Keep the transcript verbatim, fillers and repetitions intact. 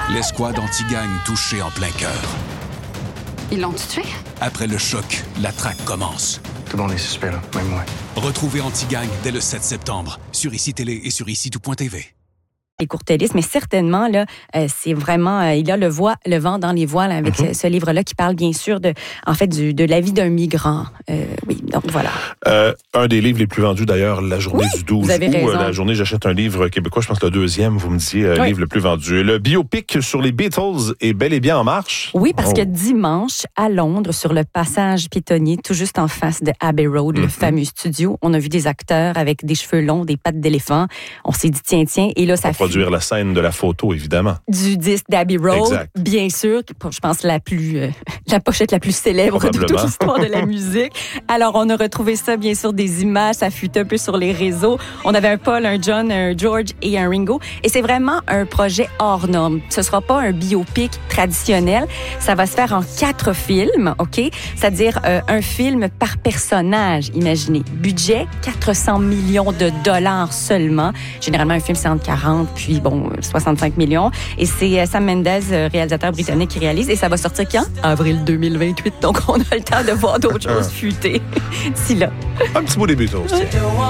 L'escouade anti-gang touchée en plein cœur. Ils l'ont tué? Après le choc, la traque commence. Tout le monde est suspect, là, même moi. Retrouvez Anti-Gang dès le sept septembre sur I C I Télé et sur ici tout point t v. Les courtelistes, mais certainement, là, euh, c'est vraiment, euh, il y a le, voix, le vent dans les voiles avec mm-hmm. ce, ce livre-là qui parle bien sûr de, en fait, du, de la vie d'un migrant. Euh, oui, donc voilà. Euh, un des livres les plus vendus d'ailleurs, la journée oui, du douze vous avez août, raison. La journée, j'achète un livre québécois, je pense que le deuxième, vous me disiez, euh, oui. livre le plus vendu. Le biopic sur les Beatles est bel et bien en marche. Oui, parce oh. que dimanche, à Londres, sur le passage piétonnier, tout juste en face de Abbey Road, mm-hmm. le fameux studio, on a vu des acteurs avec des cheveux longs, des pattes d'éléphant. On s'est dit, tiens, tiens, et là, ça fait... produire la scène de la photo, évidemment. Du disque d'Abbey Road, exact. Bien sûr, je pense la plus, euh, la pochette la plus célèbre de toute l'histoire de la musique. Alors, on a retrouvé ça, bien sûr, des images, ça fuite un peu sur les réseaux. On avait un Paul, un John, un George et un Ringo. Et c'est vraiment un projet hors norme. Ce sera pas un biopic traditionnel. Ça va se faire en quatre films, OK? C'est-à-dire euh, un film par personnage, imaginez. Budget, quatre cents millions de dollars seulement. Généralement, un film, c'est entre quarante, puis bon, soixante-cinq millions. Et c'est Sam Mendes, réalisateur britannique, qui réalise. Et ça va sortir quand? Avril deux mille vingt-huit. Donc, on a le temps de voir d'autres choses fuiter d'ici là. Un petit mot des Beatles.